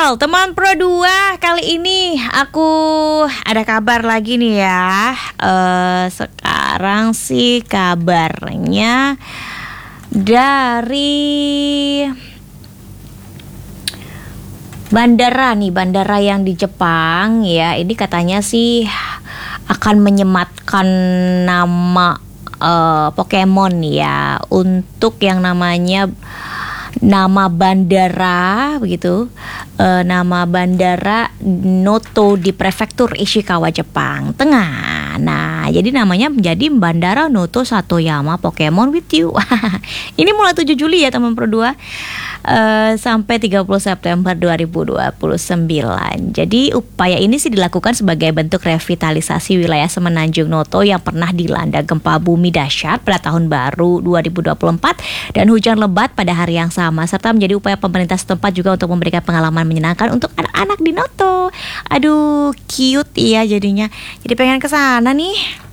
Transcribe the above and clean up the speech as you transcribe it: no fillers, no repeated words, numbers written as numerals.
Well, teman Pro 2, kali ini aku ada kabar lagi nih ya. Sekarang sih kabarnya dari bandara yang di Jepang ya. Ini katanya sih akan menyematkan nama Pokemon ya untuk yang namanya nama bandara begitu, nama bandara Noto di prefektur Ishikawa, Jepang Tengah. Nah, jadi namanya menjadi Bandara Noto Satoyama Pokemon with you. Ini mulai 7 Juli ya teman Pro 2, sampai 30 September 2029. Jadi upaya ini sih dilakukan sebagai bentuk revitalisasi wilayah Semenanjung Noto yang pernah dilanda gempa bumi dahsyat pada tahun baru 2024 dan hujan lebat pada hari yang sama, serta menjadi upaya pemerintah setempat juga untuk memberikan pengalaman menyenangkan untuk anak-anak di Noto. Aduh, cute ya jadinya. Jadi pengen kesana nih.